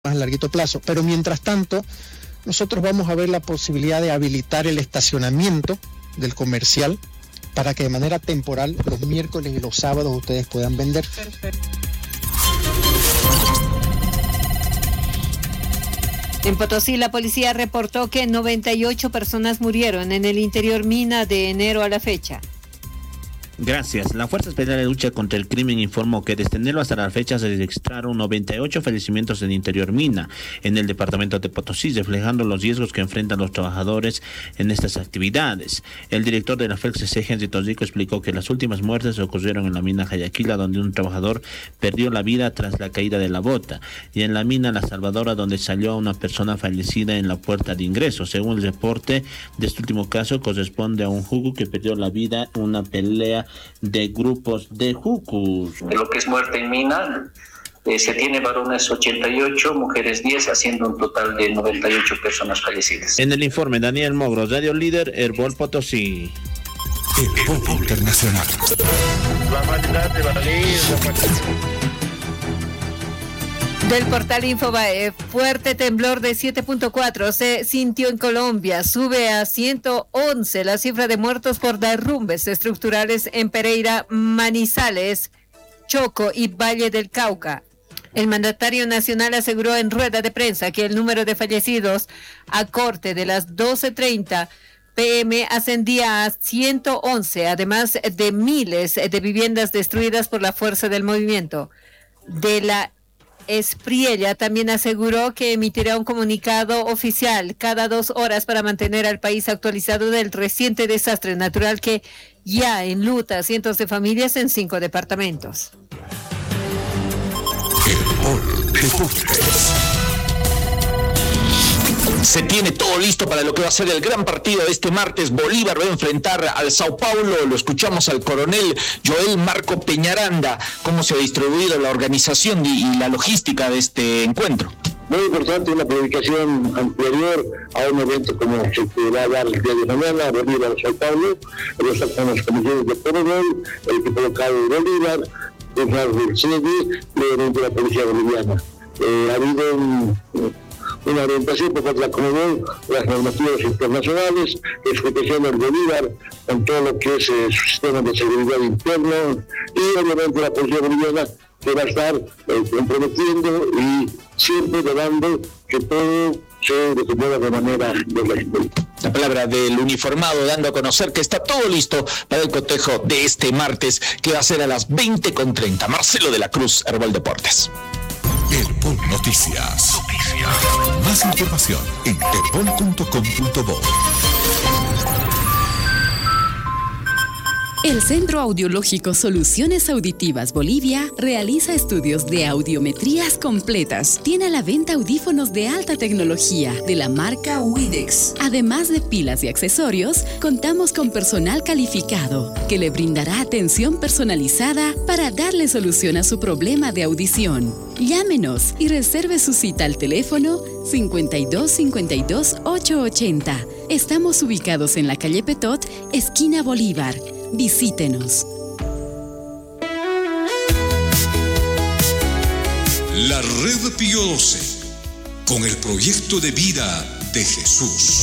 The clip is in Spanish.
más a larguito plazo. Pero mientras tanto, nosotros vamos a ver la posibilidad de habilitar el estacionamiento del comercial para que de manera temporal los miércoles y los sábados ustedes puedan vender. Perfecto. En Potosí, la policía reportó que 98 personas murieron en el interior Mina de enero a la fecha. Gracias. La Fuerza Especial de Lucha contra el Crimen informó que desde enero hasta la fecha se registraron 98 fallecimientos en interior Mina, en el departamento de Potosí, reflejando los riesgos que enfrentan los trabajadores en estas actividades. El director de la FELCC, Henry Tosico, explicó que las últimas muertes ocurrieron en la mina Jayaquila, donde un trabajador perdió la vida tras la caída de la bota, y en la mina La Salvadora, donde salió una persona fallecida en la puerta de ingreso. Según el reporte de este último caso, corresponde a un jugu que perdió la vida en una pelea de grupos de jucus. De lo que es muerte en mina, se tiene varones 88, mujeres 10, haciendo un total de 98 personas fallecidas. En el informe, Daniel Mogro, Radio Líder, Herbol Potosí. Herbol Internacional. Del portal Infobae, fuerte temblor de 7.4 se sintió en Colombia, sube a 111 la cifra de muertos por derrumbes estructurales en Pereira, Manizales, Choco y Valle del Cauca. El mandatario nacional aseguró en rueda de prensa que el número de fallecidos a corte de las 12:30 p.m. ascendía a 111, además de miles de viviendas destruidas por la fuerza del movimiento. De la Espriella también aseguró que emitirá un comunicado oficial cada 2 horas para mantener al país actualizado del reciente desastre natural que ya enluta a cientos de familias en 5 departamentos. Se tiene todo listo para lo que va a ser el gran partido de este martes. Bolívar va a enfrentar al Sao Paulo. Lo escuchamos al coronel Joel Marco Peñaranda. ¿Cómo se ha distribuido la organización y la logística de este encuentro? Muy importante, una predicación anterior a un evento como se va a dar el día de mañana, Bolívar Sao Paulo. Están las comisiones de Coronel, el equipo local de Bolívar, del CEDI y de la policía boliviana. Ha habido una orientación por parte de la Comebol, las normativas internacionales, explotación del Bolívar, con todo lo que es su sistema de seguridad interno, y obviamente la policía boliviana que va a estar comprometiendo y siempre dando que todo se desenvuelva de manera de la palabra del uniformado dando a conocer que está todo listo para el cotejo de este martes, que va a ser a las 20:30. Marcelo de la Cruz, Herbol Deportes. Herbol Noticias. Más información en herbol.com.bo. El Centro Audiológico Soluciones Auditivas Bolivia realiza estudios de audiometrías completas. Tiene a la venta audífonos de alta tecnología de la marca Widex. Además de pilas y accesorios, contamos con personal calificado que le brindará atención personalizada para darle solución a su problema de audición. Llámenos y reserve su cita al teléfono 52 52 880. Estamos ubicados en la calle Petot, esquina Bolívar. Visítenos. La Red Pío XII, con el proyecto de vida de Jesús.